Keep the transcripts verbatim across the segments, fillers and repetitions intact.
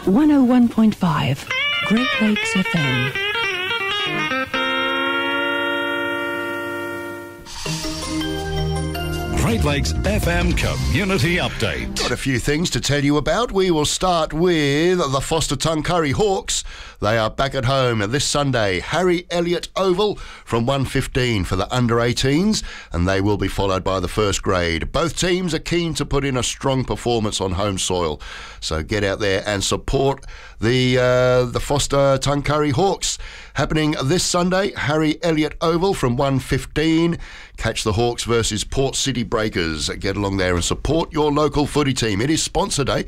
one oh one point five Great Lakes F M. Great Lakes F M Community Update. Got a few things to tell you about. We will start with the Foster Tuncurry Hawks. They are back at home this Sunday. Harry Elliott Oval from one fifteen for the under eighteens, and they will be followed by the first grade. Both teams are keen to put in a strong performance on home soil, so get out there and support the uh, the Foster Tuncurry Hawks. Happening this Sunday, Harry Elliott Oval from one fifteen. Catch the Hawks versus Port City Breakers. Get along there and support your local footy team. It is sponsor day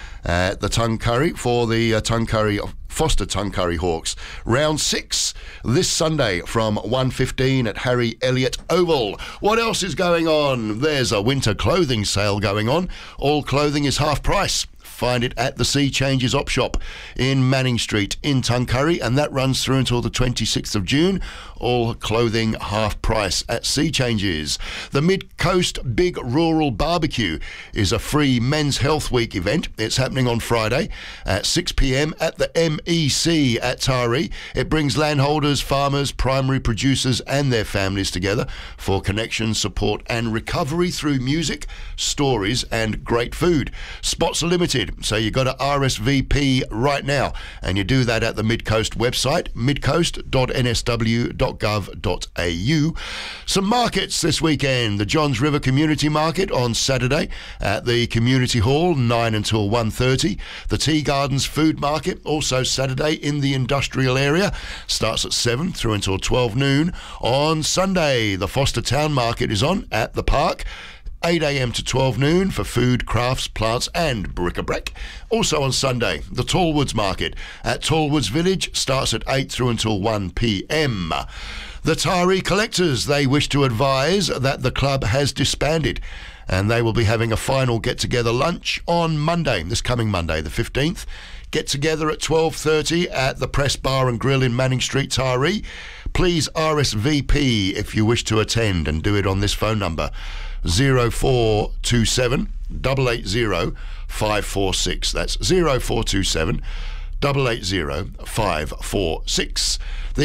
at the Tuncurry for the uh, Tuncurry Foster Tuncurry Hawks. Round six this Sunday from one fifteen at Harry Elliott Oval. What else is going on? There's a winter clothing sale going on. All clothing is half price. Find it at the Sea Changes Op Shop in Manning Street in Tuncurry, and that runs through until the twenty-sixth of June. All clothing half price at Sea Changes. The Mid Coast Big Rural Barbecue is a free Men's Health Week event. It's happening on Friday at six p m at the M E C at Taree. It brings landholders, farmers, primary producers and their families together for connection, support and recovery through music, stories and great food. Spots are limited, so you got to R S V P right now, and you do that at the Mid Coast website, midcoast dot n s w dot gov dot a u. Some markets this weekend. The Johns River Community Market on Saturday at the Community Hall, nine until one thirty. The Tea Gardens Food Market, also Saturday in the industrial area, starts at seven through until twelve noon. On Sunday, the Foster Town Market is on at the park, eight a m to twelve noon for food, crafts, plants and bric-a-brac. Also on Sunday, the Tallwoods Market at Tallwoods Village starts at eight through until one p m. The Taree Collectors, they wish to advise that the club has disbanded, and they will be having a final get-together lunch on Monday, this coming Monday, the fifteenth. Get together at twelve thirty at the Press Bar and Grill in Manning Street, Taree. Please R S V P if you wish to attend, and do it on this phone number, zero four two seven, eight eight zero, five four six. That's zero four two seven, eight eight zero, five four six.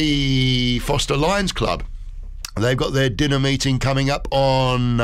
The Foster Lions Club, they've got their dinner meeting coming up on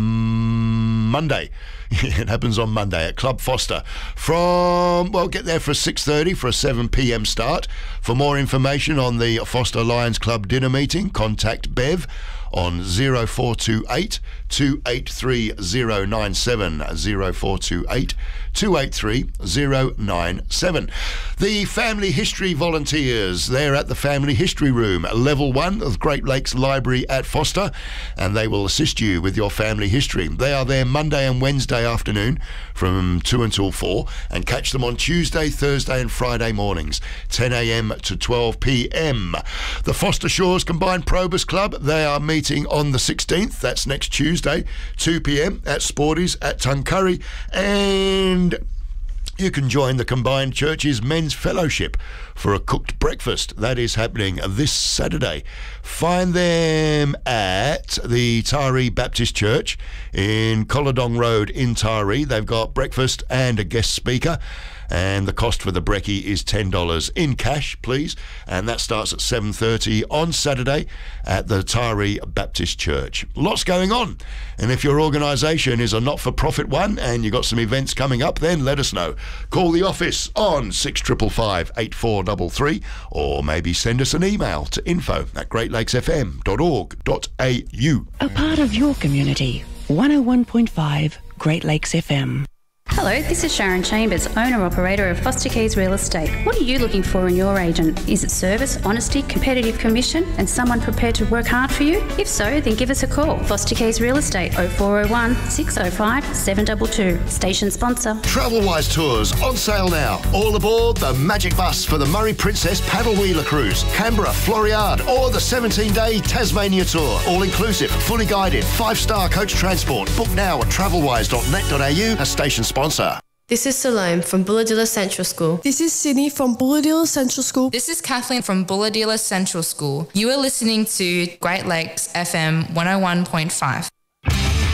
um, Monday. It happens on Monday at Club Foster. From, well, get there for six thirty for a seven p m start. For more information on the Foster Lions Club dinner meeting, contact Bev on zero four two eight, two eight three zero nine seven, zero four two eight, two eight three zero nine seven. The Family History Volunteers, they're at the Family History Room, level one of Great Lakes Library at Foster, and they will assist you with your family history. They are there Monday and Wednesday afternoon from two until four, and catch them on Tuesday, Thursday and Friday mornings, ten a m to twelve p m. The Foster Shores Combined Probus Club, they are meeting on the sixteenth, that's next Tuesday, two p m at Sporties at Tuncurry, and you can join the Combined Churches Men's Fellowship for a cooked breakfast. That is happening this Saturday. Find them at the Taree Baptist Church in Colladong Road in Taree. They've got breakfast and a guest speaker, and the cost for the brekkie is ten dollars in cash, please, and that starts at seven thirty on Saturday at the Taree Baptist Church. Lots going on, and if your organisation is a not-for-profit one and you've got some events coming up, then let us know. Call the office on six five five, eight four three three, or maybe send us an email to info at great lakes f m dot org dot a u. A part of your community, one oh one point five Great Lakes F M. Hello, this is Sharon Chambers, owner-operator of Foster Keys Real Estate. What are you looking for in your agent? Is it service, honesty, competitive commission, and someone prepared to work hard for you? If so, then give us a call. Foster Keys Real Estate, oh four oh one, six oh five, seven two two. Station sponsor. Travelwise Tours on sale now. All aboard the Magic Bus for the Murray Princess Paddle Wheeler Cruise, Canberra, Floriade, or the seventeen day Tasmania Tour. All inclusive, fully guided, five-star coach transport. Book now at travelwise dot net dot a u, a station sponsor. This is Salome from Bulladilla Central School. This is Sydney from Bulladilla Central School. This is Kathleen from Bulladilla Central School. You are listening to Great Lakes F M one oh one point five.